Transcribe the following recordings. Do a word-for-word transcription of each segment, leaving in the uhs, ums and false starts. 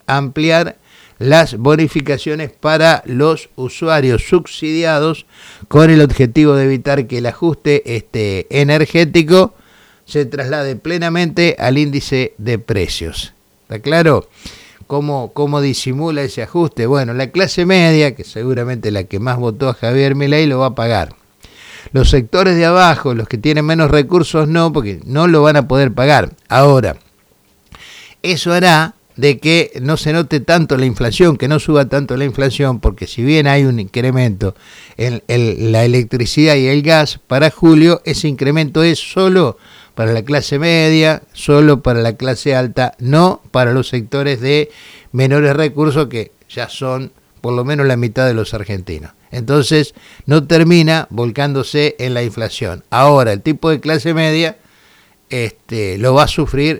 ampliar las bonificaciones para los usuarios subsidiados con el objetivo de evitar que el ajuste este, energético se traslade plenamente al índice de precios. ¿Está claro? ¿Cómo, cómo disimula ese ajuste? Bueno, la clase media, que seguramente la que más votó a Javier Milei, lo va a pagar. Los sectores de abajo, los que tienen menos recursos, no, porque no lo van a poder pagar. Ahora, eso hará de que no se note tanto la inflación, que no suba tanto la inflación, porque si bien hay un incremento en, en la electricidad y el gas para julio, ese incremento es solo para la clase media, solo para la clase alta, no para los sectores de menores recursos, que ya son por lo menos la mitad de los argentinos. Entonces no termina volcándose en la inflación. Ahora el tipo de clase media este, lo va a sufrir,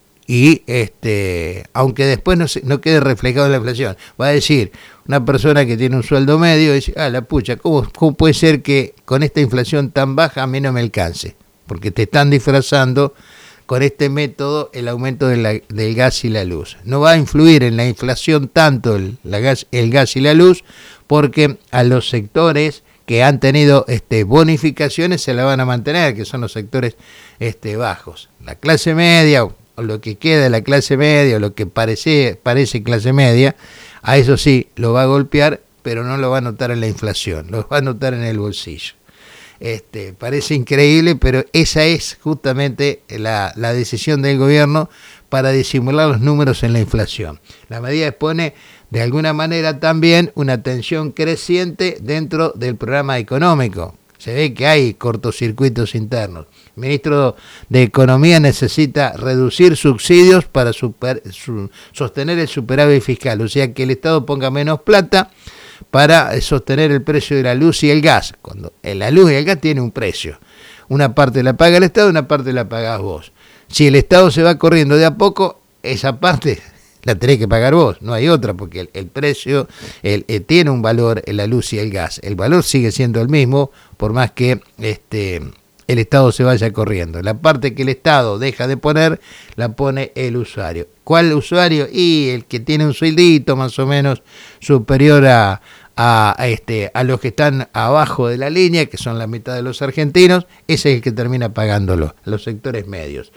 y este, aunque después no, se, no quede reflejado en la inflación, va a decir una persona que tiene un sueldo medio, dice, ah, la pucha, ¿cómo, cómo puede ser que con esta inflación tan baja a mí no me alcance? Porque te están disfrazando con este método el aumento de la, del gas y la luz. No va a influir en la inflación tanto el, la gas, el gas y la luz, porque a los sectores que han tenido este, bonificaciones se la van a mantener, que son los sectores este, bajos. La clase media, o lo que queda de la clase media, o lo que parece, parece clase media, a eso sí lo va a golpear, pero no lo va a notar en la inflación, lo va a notar en el bolsillo. Este, parece increíble, pero esa es justamente la, la decisión del gobierno para disimular los números en la inflación. La medida expone de alguna manera también una tensión creciente dentro del programa económico. Se ve que hay cortocircuitos internos. El ministro de Economía necesita reducir subsidios para super, su, sostener el superávit fiscal, o sea que el Estado ponga menos plata para sostener el precio de la luz y el gas. Cuando la luz y el gas tienen un precio. Una parte la paga el Estado, una parte la pagás vos. Si el Estado se va corriendo de a poco, esa parte la tenés que pagar vos, no hay otra, porque el, el precio el, el, tiene un valor en la luz y el gas. El valor sigue siendo el mismo, por más que este, el Estado se vaya corriendo. La parte que el Estado deja de poner, la pone el usuario. ¿Cuál usuario? Y el que tiene un sueldito más o menos superior a, a, a, este, a los que están abajo de la línea, que son la mitad de los argentinos, ese es el que termina pagándolo, los sectores medios.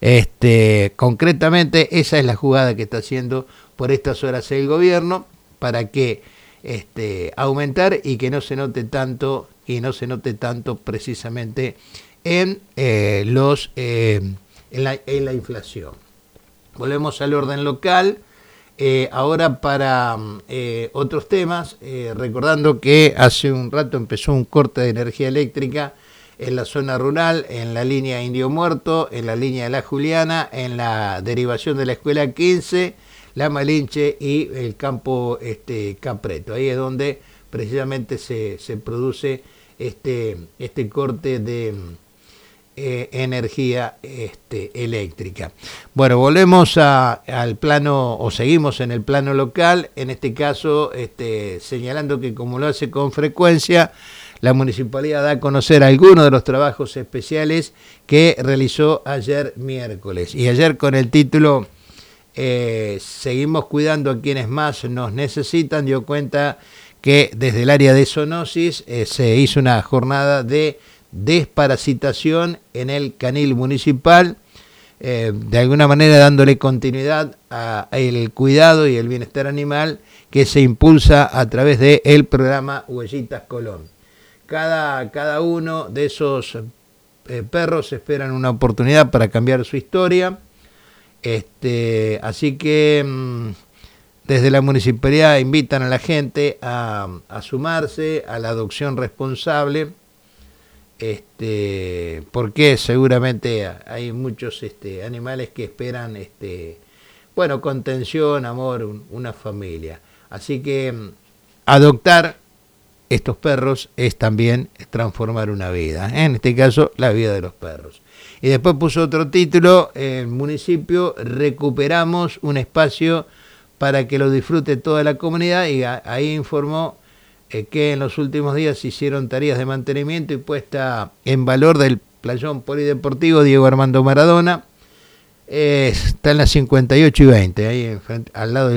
Este, concretamente, esa es la jugada que está haciendo por estas horas el gobierno, para que este, aumentar y que no se note tanto, y no se note tanto precisamente en, eh, los, eh, en, la, en la inflación. Volvemos al orden local, eh, ahora para eh, otros temas, eh, recordando que hace un rato empezó un corte de energía eléctrica en la zona rural, en la línea Indio Muerto, en la línea de la Juliana, en la derivación de la Escuela quince, la Malinche y el campo este, Capreto. Ahí es donde precisamente se, se produce este, este corte de Eh, energía este, eléctrica. Bueno, volvemos a, al plano, o seguimos en el plano local, en este caso este, señalando que, como lo hace con frecuencia, la municipalidad da a conocer algunos de los trabajos especiales que realizó ayer miércoles. Y ayer con el título eh, Seguimos cuidando a quienes más nos necesitan, dio cuenta que desde el área de zoonosis eh, se hizo una jornada de desparasitación en el canil municipal, eh, de alguna manera dándole continuidad al cuidado y el bienestar animal que se impulsa a través del programa Huellitas Colón. Cada, cada uno de esos eh, perros esperan una oportunidad para cambiar su historia, este, así que mmm, desde la municipalidad invitan a la gente a, a sumarse a la adopción responsable. Este, porque seguramente hay muchos este, animales que esperan este, bueno, contención, amor, un, una familia. Así que adoptar estos perros es también transformar una vida, ¿eh? En este caso la vida de los perros. Y después puso otro título, el municipio recuperamos un espacio para que lo disfrute toda la comunidad, y a, ahí informó que en los últimos días se hicieron tareas de mantenimiento y puesta en valor del playón polideportivo Diego Armando Maradona. Eh, está en las cincuenta y ocho y veinte, ahí enfrente, al lado de